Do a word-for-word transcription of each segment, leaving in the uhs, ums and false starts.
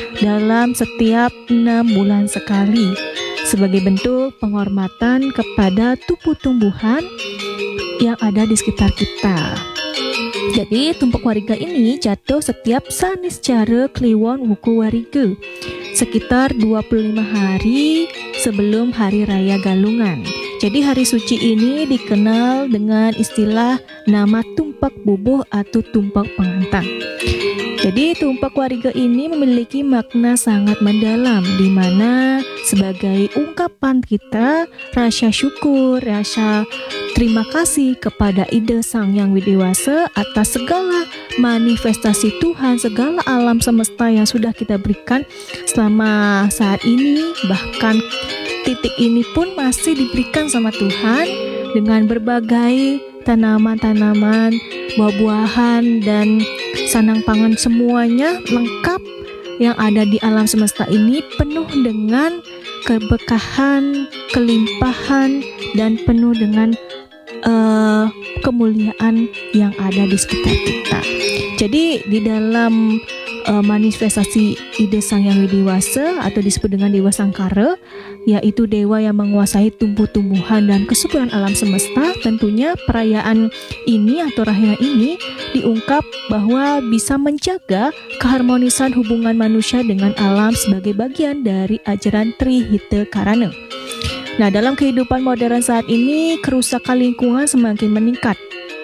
dalam setiap enam bulan sekali sebagai bentuk penghormatan kepada tumbuh-tumbuhan yang ada di sekitar kita. Jadi tumpak wariga ini jatuh setiap sanis cara kliwon wuku wariga, sekitar dua puluh lima hari sebelum hari raya Galungan. Jadi hari suci ini dikenal dengan istilah nama tumpak bubuh atau tumpak pengantar. Jadi tumpak wariga ini memiliki makna sangat mendalam, di mana sebagai ungkapan kita rasa syukur, rasa terima kasih kepada Ida Sang Yang Widewasa atas segala manifestasi Tuhan, segala alam semesta yang sudah kita berikan selama saat ini, bahkan titik ini pun masih diberikan sama Tuhan dengan berbagai tanaman-tanaman, buah-buahan, dan sanang pangan semuanya lengkap yang ada di alam semesta ini penuh dengan keberkahan, kelimpahan, dan penuh dengan uh, kemuliaan yang ada di sekitar kita. Jadi di dalam uh, manifestasi Ida Sang Yang Widewasa atau disebut dengan Dewa Sangkara, yaitu dewa yang menguasai tumbuh-tumbuhan dan kesuburan alam semesta, tentunya perayaan ini atau rahina ini diungkap bahwa bisa menjaga keharmonisan hubungan manusia dengan alam sebagai bagian dari ajaran Trihita Karana. Nah, dalam kehidupan modern saat ini, kerusakan lingkungan semakin meningkat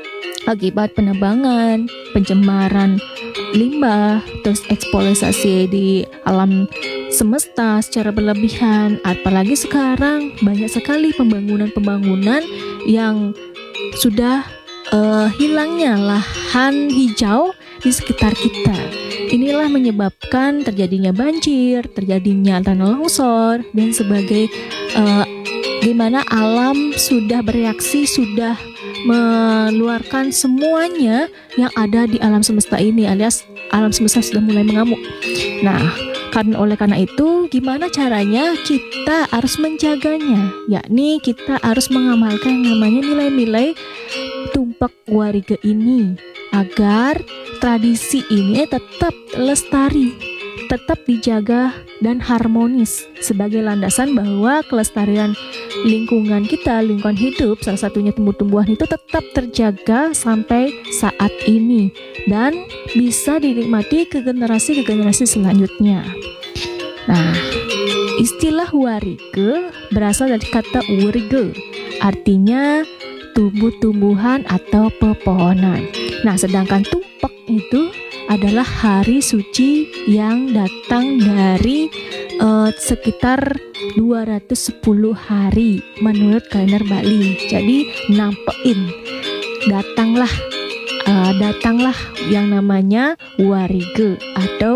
akibat penebangan, pencemaran limbah, terus eksploitasi di alam semesta secara berlebihan. Apalagi sekarang banyak sekali pembangunan-pembangunan yang sudah uh, hilangnya lahan hijau di sekitar kita. Inilah menyebabkan terjadinya banjir, terjadinya tanah longsor, dan sebagai uh, gimana alam sudah bereaksi, sudah mengeluarkan semuanya yang ada di alam semesta ini, alias alam semesta sudah mulai mengamuk. Nah, karena oleh karena itu, gimana caranya kita harus menjaganya? Yakni kita harus mengamalkan yang namanya nilai-nilai tumpak wariga ini agar tradisi ini tetap lestari, tetap dijaga dan harmonis sebagai landasan bahwa kelestarian lingkungan kita, lingkungan hidup, salah satunya tumbuh-tumbuhan itu tetap terjaga sampai saat ini dan bisa dinikmati ke generasi ke generasi selanjutnya. Nah, istilah wariga berasal dari kata wuriga, artinya tumbuh-tumbuhan atau pepohonan. Nah, sedangkan tumpak itu adalah hari suci yang datang dari uh, sekitar dua ratus sepuluh hari menurut kalender Bali. Jadi nampein datanglah uh, datanglah yang namanya wariga atau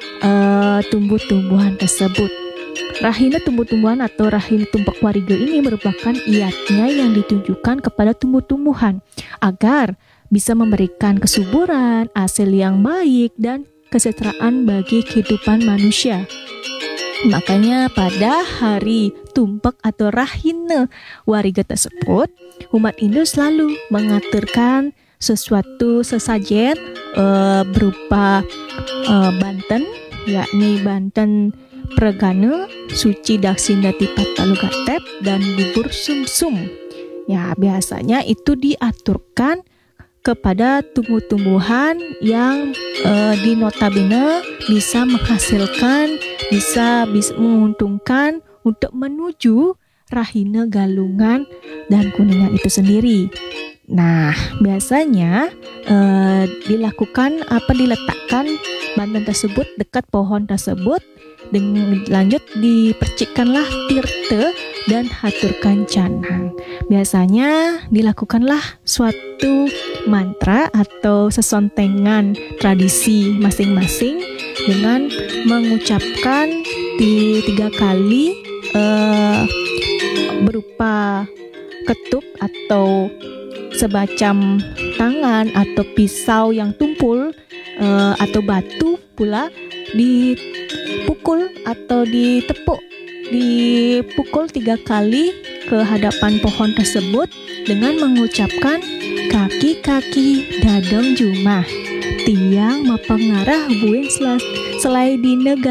uh, tumbuh-tumbuhan tersebut. Rahina tumbuh-tumbuhan atau rahina tumpak wariga ini merupakan iatnya yang ditujukan kepada tumbuh-tumbuhan agar bisa memberikan kesuburan, hasil yang baik, dan kesejahteraan bagi kehidupan manusia. Makanya pada hari tumpak atau rahina wariga tersebut, umat Hindu selalu mengaturkan sesuatu sesajen e, berupa e, banten, yakni banten pregana, suci daksina tipat talugatep, dan bubur sumsum. Ya, biasanya itu diaturkan kepada tumbuh-tumbuhan yang uh, di notabene bisa menghasilkan, bisa, bisa menguntungkan untuk menuju rahina Galungan dan Kuningan itu sendiri. Nah, biasanya uh, dilakukan apa diletakkan banten tersebut dekat pohon tersebut, dengan lanjut dipercikkanlah tirta dan haturkan canang. Biasanya dilakukanlah suatu mantra atau sesontengan tradisi masing-masing dengan mengucapkan di tiga kali uh, berupa ketuk atau semacam tangan atau pisau yang tumpul uh, atau batu pula dipukul atau ditepuk dipukul tiga kali ke hadapan pohon tersebut dengan mengucapkan kaki-kaki dadong jumah tiang mapangarah buin selai di negara